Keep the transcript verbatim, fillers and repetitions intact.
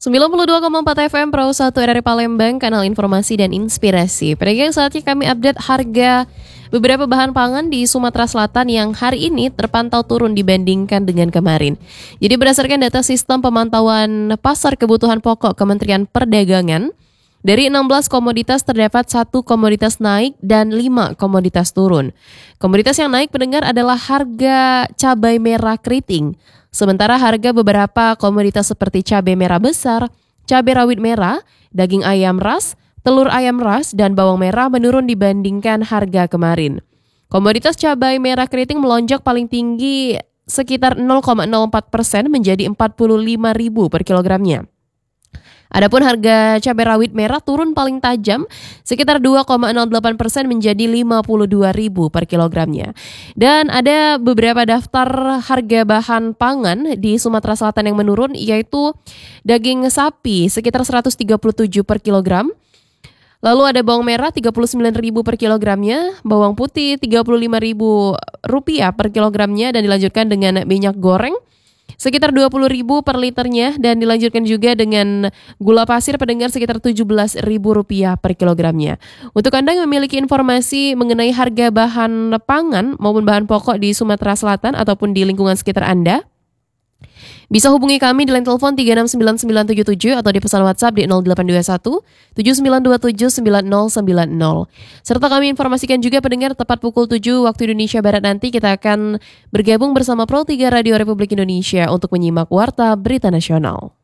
sembilan puluh dua koma empat F M Pro satu R R I Palembang, kanal informasi dan inspirasi. Pada saatnya kami update harga beberapa bahan pangan di Sumatera Selatan yang hari ini terpantau turun dibandingkan dengan kemarin. Jadi berdasarkan data sistem pemantauan pasar kebutuhan pokok Kementerian Perdagangan, dari enam belas komoditas terdapat satu komoditas naik dan lima komoditas turun. Komoditas yang naik pendengar adalah harga cabai merah keriting. Sementara harga beberapa komoditas seperti cabai merah besar, cabai rawit merah, daging ayam ras, telur ayam ras, dan bawang merah menurun dibandingkan harga kemarin. Komoditas cabai merah keriting melonjak paling tinggi sekitar nol koma nol empat persen menjadi empat puluh lima ribu per kilogramnya. Adapun harga cabai rawit merah turun paling tajam sekitar dua koma nol delapan persen menjadi lima puluh dua ribu per kilogramnya. Dan ada beberapa daftar harga bahan pangan di Sumatera Selatan yang menurun, yaitu daging sapi sekitar seratus tiga puluh tujuh per kilogram. Lalu ada bawang merah tiga puluh sembilan ribu per kilogramnya, bawang putih tiga puluh lima ribu rupiah per kilogramnya, dan dilanjutkan dengan minyak goreng sekitar dua puluh ribu per liternya, dan dilanjutkan juga dengan gula pasir pendengar sekitar tujuh belas ribu rupiah per kilogramnya. Untuk Anda yang memiliki informasi mengenai harga bahan pangan maupun bahan pokok di Sumatera Selatan ataupun di lingkungan sekitar Anda, bisa hubungi kami di line telepon tiga enam sembilan sembilan tujuh tujuh atau di pesan WhatsApp di nol delapan dua satu tujuh sembilan dua tujuh sembilan nol sembilan nol. Serta kami informasikan juga pendengar tepat pukul tujuh waktu Indonesia Barat nanti kita akan bergabung bersama Pro tiga Radio Republik Indonesia untuk menyimak Warta Berita Nasional.